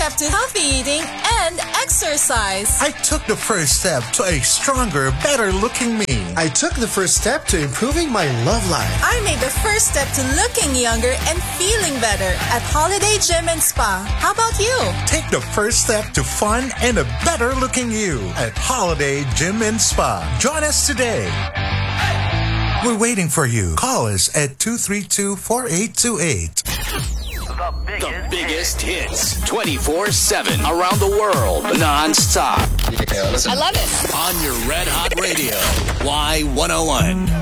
step to healthy eating and exercise. I took the first step to a stronger, better-looking me. I took the first step to improving my love life. I made the first step to looking younger and feeling better at Holiday Gym and Spa. How about you? Take the first step to fun and a better-looking you at Holiday Gym and Spa. Join us today. We're waiting for you. Call us at 232-4828. The biggest hits 24/7 around the world, non-stop. I love it. On your Red Hot Radio, Y101.